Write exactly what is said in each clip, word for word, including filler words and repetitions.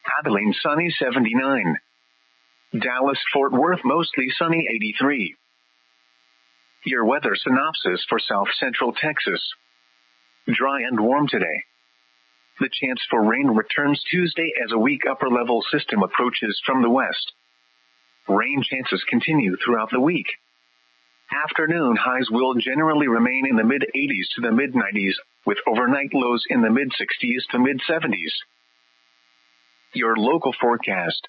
Abilene sunny seventy-nine. Dallas Fort Worth mostly sunny eighty-three. Your weather synopsis for South Central Texas. Dry and warm today. The chance for rain returns Tuesday as a weak upper-level system approaches from the west. Rain chances continue throughout the week. Afternoon highs will generally remain in the mid-eighties to the mid-nineties, with overnight lows in the mid-sixties to mid-seventies. Your local forecast.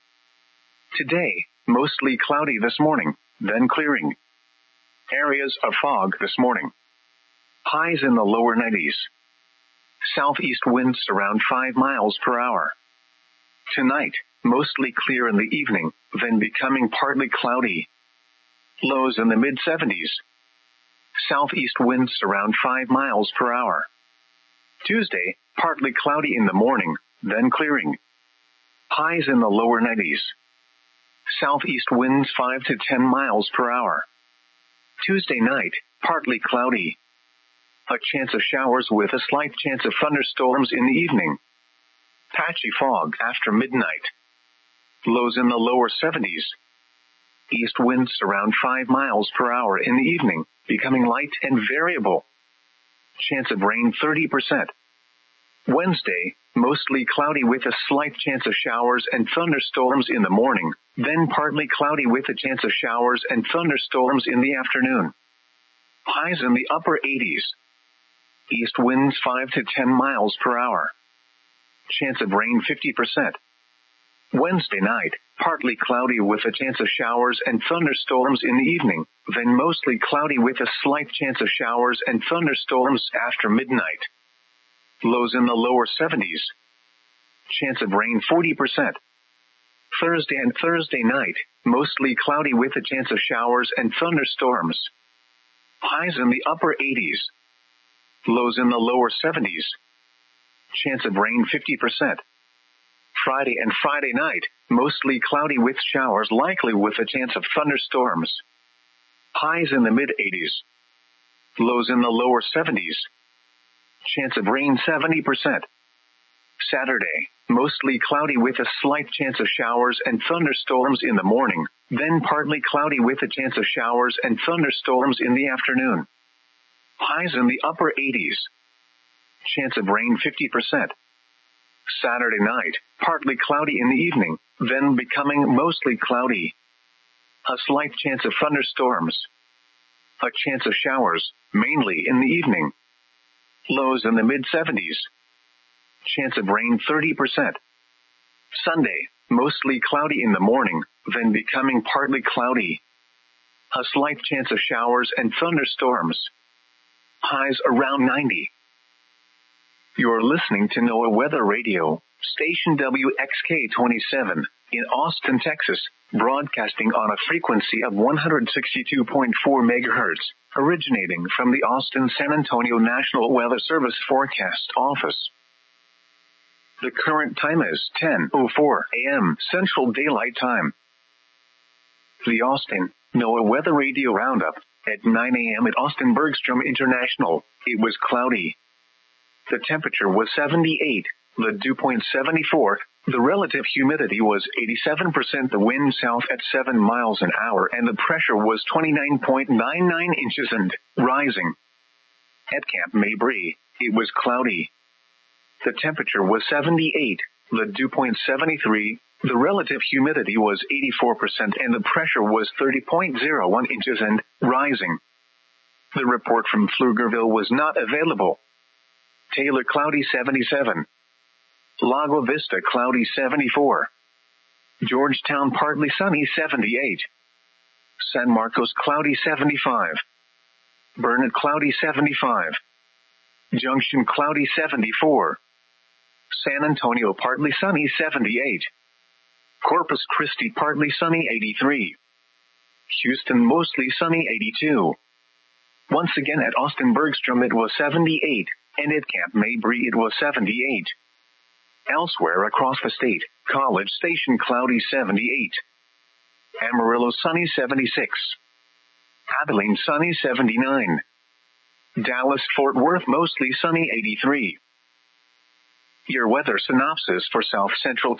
Today, mostly cloudy this morning, then clearing. Areas of fog this morning. Highs in the lower nineties. Southeast winds around five miles per hour. Tonight, mostly clear in the evening, then becoming partly cloudy. Lows in the mid-seventies. Southeast winds around five miles per hour. Tuesday, partly cloudy in the morning, then clearing. Highs in the lower nineties. Southeast winds five to ten miles per hour. Tuesday night, partly cloudy. A chance of showers with a slight chance of thunderstorms in the evening. Patchy fog after midnight. Lows in the lower seventies. East winds around five miles per hour in the evening, becoming light and variable. Chance of rain thirty percent. Wednesday, mostly cloudy with a slight chance of showers and thunderstorms in the morning, then partly cloudy with a chance of showers and thunderstorms in the afternoon. Highs in the upper eighties. East winds five to ten miles per hour. Chance of rain fifty percent. Wednesday night, partly cloudy with a chance of showers and thunderstorms in the evening, then mostly cloudy with a slight chance of showers and thunderstorms after midnight. Lows in the lower seventies. Chance of rain forty percent. Thursday and Thursday night, mostly cloudy with a chance of showers and thunderstorms. Highs in the upper eighties. Lows in the lower seventies. Chance of rain fifty percent. Friday and Friday night, mostly cloudy with showers likely with a chance of thunderstorms. Highs in the mid-eighties. Lows in the lower seventies. Chance of rain seventy percent. Saturday, mostly cloudy with a slight chance of showers and thunderstorms in the morning, then partly cloudy with a chance of showers and thunderstorms in the afternoon. Highs in the upper eighties. Chance of rain fifty percent. Saturday night, partly cloudy in the evening, then becoming mostly cloudy. A slight chance of thunderstorms. A chance of showers, mainly in the evening. Lows in the mid-seventies. Chance of rain thirty percent. Sunday, mostly cloudy in the morning, then becoming partly cloudy. A slight chance of showers and thunderstorms. Highs around ninety. You're listening to NOAA Weather Radio, station W X K twenty-seven, in Austin, Texas, broadcasting on a frequency of one hundred sixty-two point four megahertz, originating from the Austin-San Antonio National Weather Service Forecast Office. The current time is ten oh four a.m. Central Daylight Time. The Austin NOAA Weather Radio Roundup. At nine a.m. at Austin Bergstrom International, it was cloudy. The temperature was seventy-eight, the dew point seventy-four, the relative humidity was eighty-seven percent, the wind south at seven miles an hour, and the pressure was twenty-nine point nine nine inches and rising. At Camp Mabry, it was cloudy. The temperature was seventy-eight, the dew point seventy-three, the relative humidity was eighty-four percent, and the pressure was thirty point zero one inches and rising. The report from Pflugerville was not available. Taylor cloudy seventy-seven. Lago Vista cloudy seventy-four. Georgetown partly sunny seventy-eight. San Marcos cloudy seventy-five. Burnett cloudy seventy-five. Junction cloudy seventy-four. San Antonio partly sunny seventy-eight. Corpus Christi partly sunny eighty-three. Houston mostly sunny eighty-two. Once again at Austin Bergstrom it was seventy-eight, and at Camp Mabry it was seventy-eight. Elsewhere across the state, College Station cloudy seventy-eight. Amarillo sunny seventy-six. Abilene sunny seventy-nine. Dallas Fort Worth mostly sunny eighty-three. Your weather synopsis for South Central